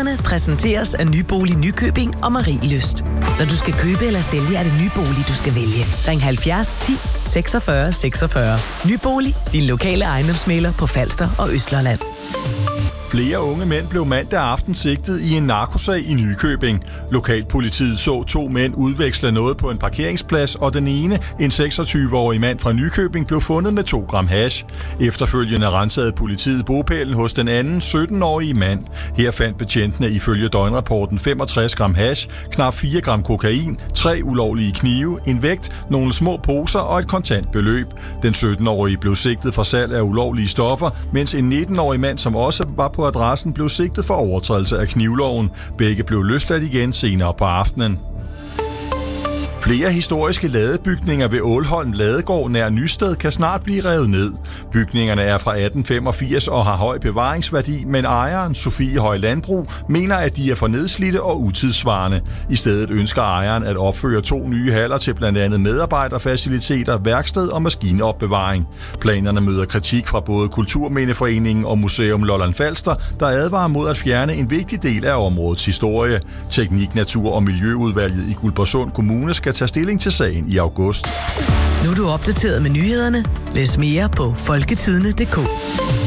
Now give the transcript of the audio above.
Nyhederne præsenteres af Nybolig Nykøbing og Marielyst. Når du skal købe eller sælge, er det Nybolig, du skal vælge. Ring 70 10 46 46. Nybolig, din lokale ejendomsmægler på Falster og Østlandet. Flere unge mænd blev mandag aften sigtet i en narkosag i Nykøbing. Lokalpolitiet så 2 mænd udveksle noget på en parkeringsplads, og den ene, en 26-årig mand fra Nykøbing, blev fundet med 2 gram hash. Efterfølgende rensede politiet bopælen hos den anden, 17-årige mand. Her fandt betjentene ifølge døgnrapporten 65 gram hash, knap 4 gram kokain, 3 ulovlige knive, en vægt, nogle små poser og et kontant beløb. Den 17-årige blev sigtet for salg af ulovlige stoffer, mens en 19-årig mand, som også var på adressen, blev sigtet for overtrædelse af knivloven. Begge blev løsladt igen senere på aftenen. Flere historiske ladebygninger ved Ålholm Ladegård nær Nysted kan snart blive revet ned. Bygningerne er fra 1885 og har høj bevaringsværdi, men ejeren, Sofie Høj Landbrug, mener, at de er for nedslidte og utidsvarende. I stedet ønsker ejeren at opføre 2 nye haller til blandt andet medarbejderfaciliteter, værksted og maskinopbevaring. Planerne møder kritik fra både Kulturmindeforeningen og Museum Lolland Falster, der advarer mod at fjerne en vigtig del af områdets historie. Teknik, Natur og Miljøudvalget i Guldborgsund Kommune skal tage stilling til sagen i august. Nu er du opdateret med nyhederne. Læs mere på folketidene.dk.